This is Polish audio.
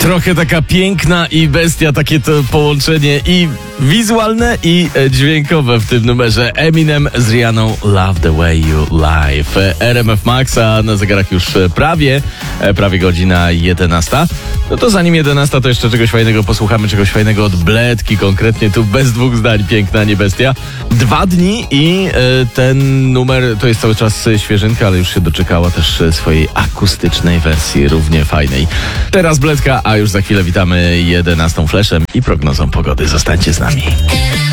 Trochę taka piękna i bestia, takie to połączenie i wizualne i dźwiękowe w tym numerze. Eminem z Rihanną, Love the Way You Live. RMF Max, a na zegarach już prawie godzina 11. No to zanim 11, to jeszcze czegoś fajnego posłuchamy, czegoś fajnego od Bledki, konkretnie tu bez dwóch zdań, piękna, nie bestia. 2 dni i ten numer to jest cały czas świeżynka, ale już się doczekała też swojej akustycznej wersji, równie fajnej. Teraz Bledka, a już za chwilę witamy 11 Flashem i prognozą pogody. Zostańcie z nami.